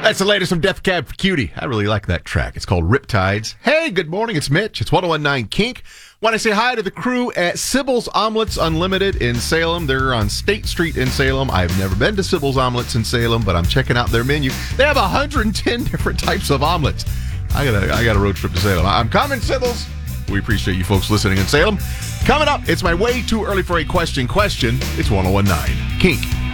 That's the latest from Death Cab for Cutie. I really like that track. It's called Riptides. Hey, good morning. It's Mitch. It's 1019 Kink. Want to say hi to the crew at Sybil's Omelets Unlimited in Salem. They're on State Street in Salem. I've never been to Sybil's Omelets in Salem, but I'm checking out their menu. They have 110 different types of omelets. I got a road trip to Salem. I'm coming, Sybil's. We appreciate you folks listening in Salem. Coming up, it's my way too early for a question. It's 1019 Kink.